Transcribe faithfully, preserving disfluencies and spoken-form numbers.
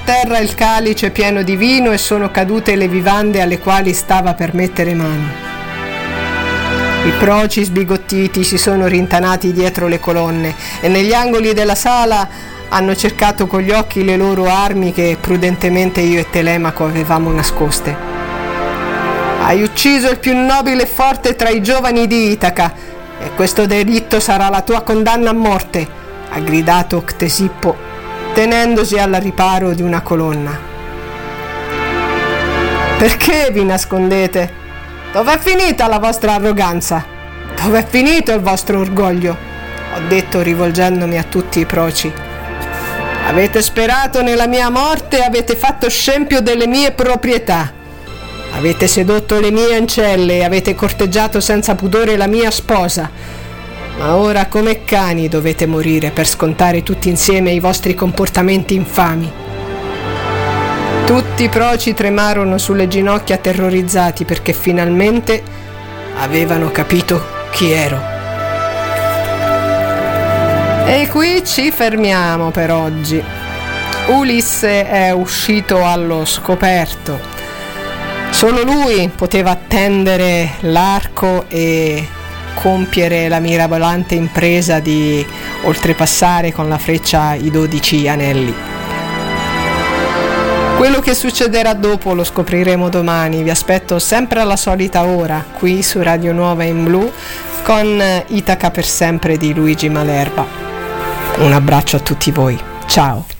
terra il calice pieno di vino e sono cadute le vivande alle quali stava per mettere mano. I proci sbigottiti si sono rintanati dietro le colonne e negli angoli della sala hanno cercato con gli occhi le loro armi che prudentemente io e Telemaco avevamo nascoste. Hai ucciso il più nobile e forte tra i giovani di Itaca e questo delitto sarà la tua condanna a morte, ha gridato Ctesippo, tenendosi al riparo di una colonna. Perché vi nascondete? Dov'è finita la vostra arroganza? Dov'è finito il vostro orgoglio? Ho detto rivolgendomi a tutti i proci. Avete sperato nella mia morte e avete fatto scempio delle mie proprietà. Avete sedotto le mie ancelle e avete corteggiato senza pudore la mia sposa. Ma ora come cani dovete morire per scontare tutti insieme i vostri comportamenti infami. Tutti i proci tremarono sulle ginocchia terrorizzati perché finalmente avevano capito chi ero. E qui ci fermiamo per oggi. Ulisse è uscito allo scoperto. Solo lui poteva tendere l'arco e compiere la mirabolante impresa di oltrepassare con la freccia i dodici anelli. Quello che succederà dopo lo scopriremo domani. Vi aspetto sempre alla solita ora qui su Radio Nuova in Blu con Itaca per sempre di Luigi Malerba. Un abbraccio a tutti voi. Ciao.